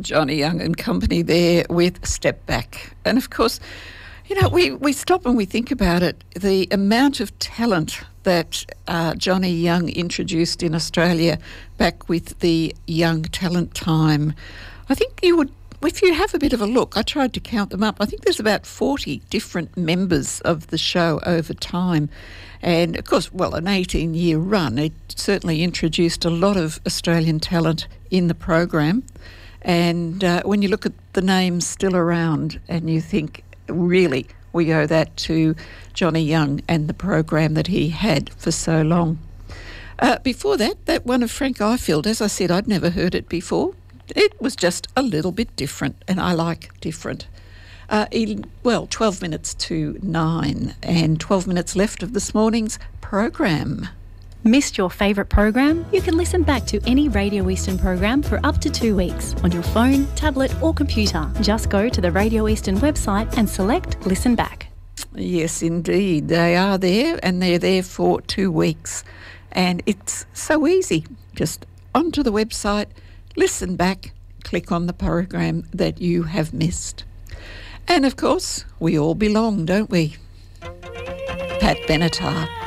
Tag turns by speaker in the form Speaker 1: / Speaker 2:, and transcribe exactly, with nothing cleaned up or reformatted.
Speaker 1: Johnny Young and company there with Step Back. And of course, you know, we, we stop and we think about it, the amount of talent that uh, Johnny Young introduced in Australia back with the Young Talent Time. I think you would, if you have a bit of a look, I tried to count them up. I think there's about forty different members of the show over time. And of course, well, an eighteen-year run, it certainly introduced a lot of Australian talent in the program. And uh, when you look at the names still around and you think, really, we owe that to Johnny Young and the program that he had for so long. Uh, before that, that one of Frank Ifield, as I said, I'd never heard it before. It was just a little bit different, and I like different. Uh, in, well, twelve minutes to nine, and twelve minutes left of this morning's program.
Speaker 2: Missed your favourite program? You can listen back to any Radio Eastern program for up to two weeks on your phone, tablet or computer. Just go to the Radio Eastern website and select Listen Back.
Speaker 1: Yes, indeed. They are there, and they're there for two weeks. And it's so easy. Just onto the website, listen back, click on the program that you have missed. And of course, we all belong, don't we? Pat Benatar.